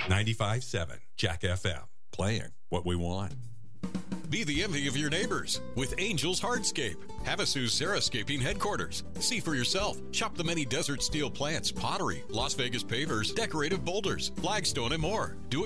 95.7 Jack FM. Playing what we want. Be the envy of your neighbors with Angels Hardscape, Havasu's Sarahscaping headquarters. See for yourself. Shop the many desert steel plants, pottery, Las Vegas pavers, decorative boulders, flagstone, and more. Do it